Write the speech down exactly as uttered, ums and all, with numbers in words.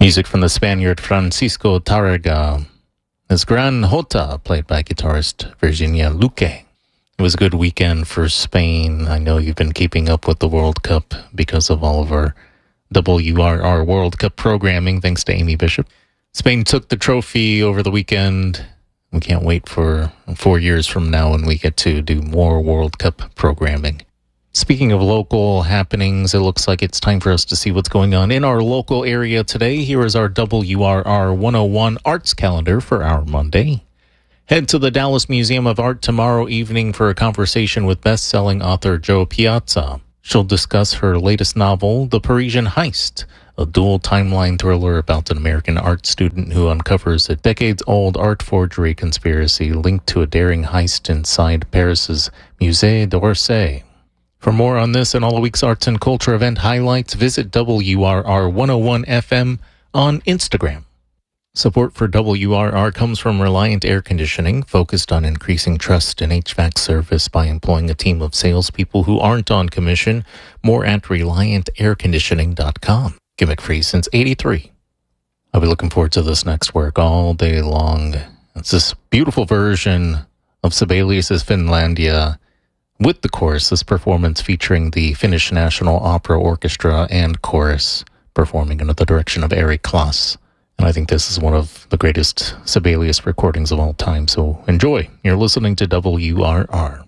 Music from the Spaniard Francisco Tarrega. This Gran Jota, played by guitarist Virginia Luque. It was a good weekend for Spain. I know you've been keeping up with the World Cup because of all of our W R R World Cup programming, thanks to Amy Bishop. Spain took the trophy over the weekend. We can't wait for four years from now when we get to do more World Cup programming. Speaking of local happenings, it looks like it's time for us to see what's going on in our local area today. Here is our W R R one oh one Arts Calendar for our Monday. Head to the Dallas Museum of Art tomorrow evening for a conversation with best-selling author Jo Piazza. She'll discuss her latest novel, The Parisian Heist, a dual timeline thriller about an American art student who uncovers a decades-old art forgery conspiracy linked to a daring heist inside Paris's Musée d'Orsay. For more on this and all the week's arts and culture event highlights, visit W R R one oh one F M on Instagram. Support for W R R comes from Reliant Air Conditioning, focused on increasing trust in H V A C service by employing a team of salespeople who aren't on commission. More at reliant air conditioning dot com. Gimmick free since eighty-three. I'll be looking forward to this next work all day long. It's this beautiful version of Sibelius' Finlandia with the chorus, this performance featuring the Finnish National Opera Orchestra and chorus performing under the direction of Eric Klaas. And I think this is one of the greatest Sibelius recordings of all time, so enjoy. You're listening to W R R.